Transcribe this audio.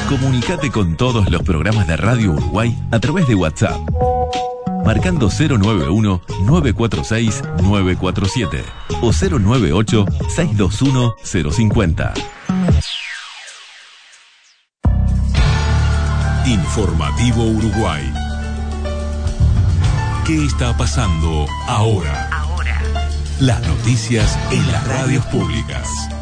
Comunicate con todos los programas de Radio Uruguay a través de WhatsApp, marcando 091-946-947 o 098-621-050. Informativo Uruguay. ¿Qué está pasando ahora? Las noticias en las radios públicas.